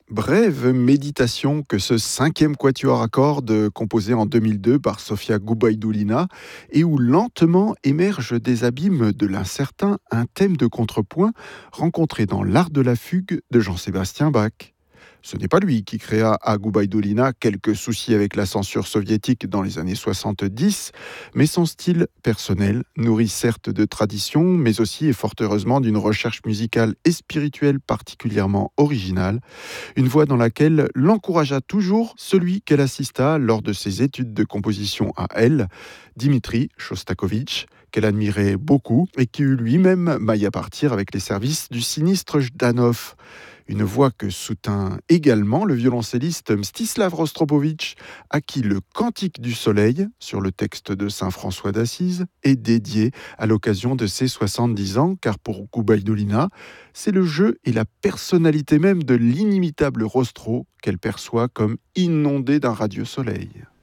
Brève méditation que ce cinquième quatuor à cordes composé en 2002 par Sofia Gubaidoulina et où lentement émerge des abîmes de l'incertain un thème de contrepoint rencontré dans l'art de la fugue de Jean-Sébastien Bach. Ce n'est pas lui qui créa à Gubaidoulina quelques soucis avec la censure soviétique dans les années 70, mais son style personnel nourrit certes de traditions, mais aussi et fort heureusement d'une recherche musicale et spirituelle particulièrement originale, une voix dans laquelle l'encouragea toujours celui qu'elle assista lors de ses études de composition à elle, Dimitri Shostakovich, qu'elle admirait beaucoup et qui eut lui-même maille à partir avec les services du sinistre Jdanov. Une voix que soutint également le violoncelliste Mstislav Rostropovitch, à qui le Cantique du Soleil, sur le texte de saint François d'Assise, est dédié à l'occasion de ses 70 ans, car pour Gubaidoulina, c'est le jeu et la personnalité même de l'inimitable Rostro qu'elle perçoit comme inondé d'un radieux soleil.